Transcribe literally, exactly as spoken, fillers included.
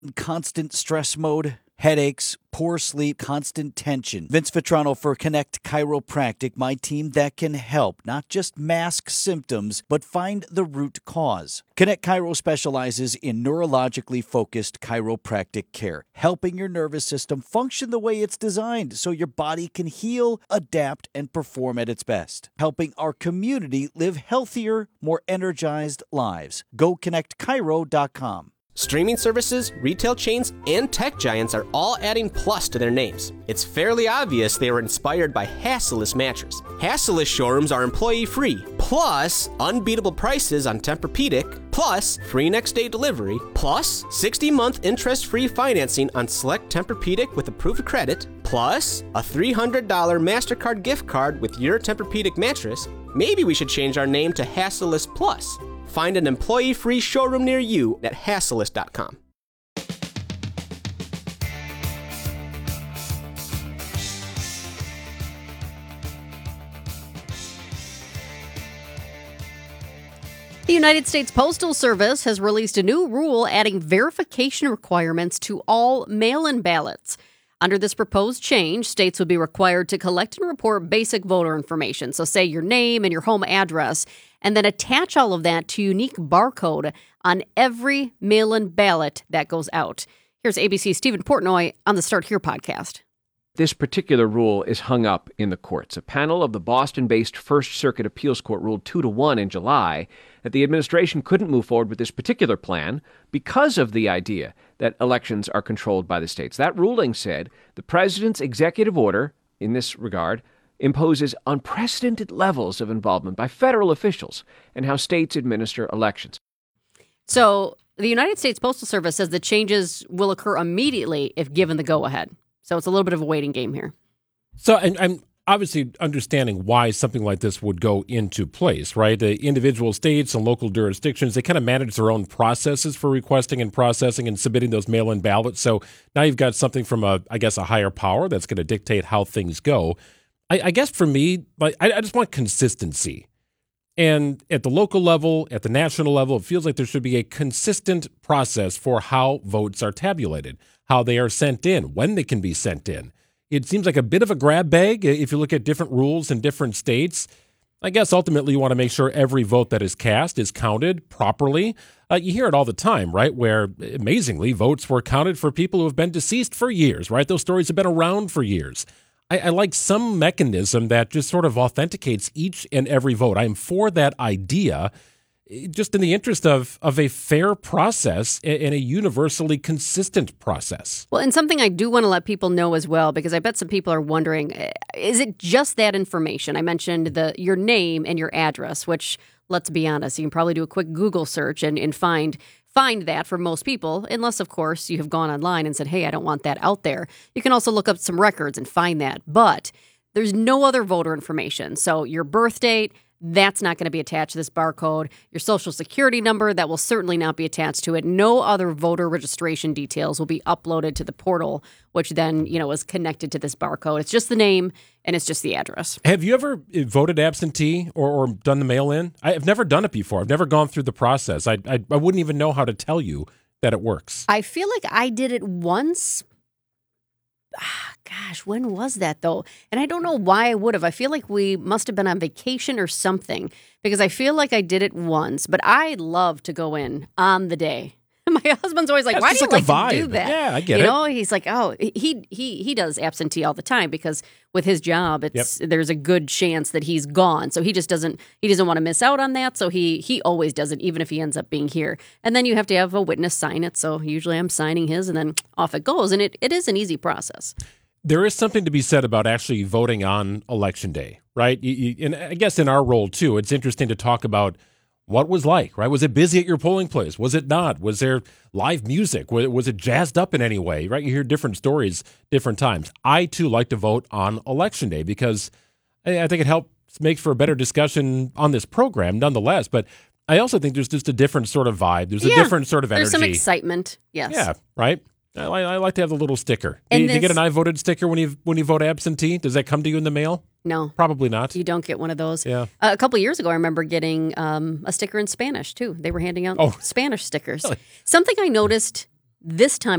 constant stress mode? Headaches, poor sleep, constant tension. Vince Vitrano for Connect Chiropractic, my team that can help, not just mask symptoms, but find the root cause. Connect Chiro specializes in neurologically focused chiropractic care, helping your nervous system function the way it's designed so your body can heal, adapt, and perform at its best. Helping our community live healthier, more energized lives. Go connect chiro dot com. Streaming services, retail chains, and tech giants are all adding Plus to their names. It's fairly obvious they were inspired by Hassellus Mattress. Hassellus showrooms are employee-free, plus unbeatable prices on Tempur-Pedic, plus free next-day delivery, plus sixty-month interest-free financing on select Tempur-Pedic with approved credit, plus a three hundred dollars MasterCard gift card with your Tempur-Pedic mattress. Maybe we should change our name to Hassellus Plus. Find an employee-free showroom near you at hassellus dot com. The United States Postal Service has released a new rule adding verification requirements to all mail-in ballots. Under this proposed change, states would be required to collect and report basic voter information, so say your name and your home address, and then attach all of that to a unique barcode on every mail-in ballot that goes out. Here's A B C's Stephen Portnoy on the Start Here podcast. This particular rule is hung up in the courts. A panel of the Boston-based First Circuit Appeals Court ruled two to one in July that the administration couldn't move forward with this particular plan because of the idea that elections are controlled by the states. That ruling said the president's executive order, in this regard, imposes unprecedented levels of involvement by federal officials in how states administer elections. So the United States Postal Service says the changes will occur immediately if given the go-ahead. So it's a little bit of a waiting game here. So and I'm obviously understanding why something like this would go into place, right? The individual states and local jurisdictions, they kind of manage their own processes for requesting and processing and submitting those mail-in ballots. So now you've got something from, a, I guess, a higher power that's going to dictate how things go. I, I guess for me, like, I, I just want consistency. And at the local level, at the national level, it feels like there should be a consistent process for how votes are tabulated, how they are sent in, when they can be sent in. It seems like a bit of a grab bag if you look at different rules in different states. I guess ultimately you want to make sure every vote that is cast is counted properly. Uh, you hear it all the time, right, where amazingly votes were counted for people who have been deceased for years, right? Those stories have been around for years. I, I like some mechanism that just sort of authenticates each and every vote. I am for that idea, just in the interest of, of a fair process and a universally consistent process. Well, and something I do want to let people know as well, because I bet some people are wondering, is it just that information? I mentioned the your name and your address, which, let's be honest, you can probably do a quick Google search and, and find find that for most people, unless, of course, you have gone online and said, hey, I don't want that out there. You can also look up some records and find that. But there's no other voter information. So your birth date, that's not going to be attached to this barcode. Your social security number, that will certainly not be attached to it. No other voter registration details will be uploaded to the portal, which then, you know, is connected to this barcode. It's just the name and it's just the address. Have you ever voted absentee or, or done the mail-in? I've never done it before. I've never gone through the process. I, I I wouldn't even know how to tell you that it works. I feel like I did it once. Ah, gosh, when was that, though? And I don't know why I would have. I feel like we must have been on vacation or something, because I feel like I did it once. But I love to go in on the day. My husband's always like, That's why do you like like a to do vibe. that? Yeah, I get you it. You know, he's like, oh, he he he does absentee all the time because with his job, it's yep. there's a good chance that he's gone. So he just doesn't he doesn't want to miss out on that. So he he always does it, even if he ends up being here. And then you have to have a witness sign it. So usually I'm signing his, and then off it goes. And it, it is an easy process. There is something to be said about actually voting on Election Day, right? You, you, and I guess in our role, too, it's interesting to talk about what was like, right? Was it busy at your polling place? Was it not? Was there live music? Was, was it jazzed up in any way, right? You hear different stories different times. I, too, like to vote on Election Day because I, I think it helps make for a better discussion on this program, nonetheless. But I also think there's just a different sort of vibe. There's yeah, a different sort of energy. There's some excitement, yes. Yeah, right? I, I like to have the little sticker. And Do you, this, do you get an I voted sticker when you when you vote absentee? Does that come to you in the mail? No. Probably not. You don't get one of those. Yeah. Uh, a couple of years ago, I remember getting um, a sticker in Spanish, too. They were handing out oh. Spanish stickers. Really? Something I noticed this time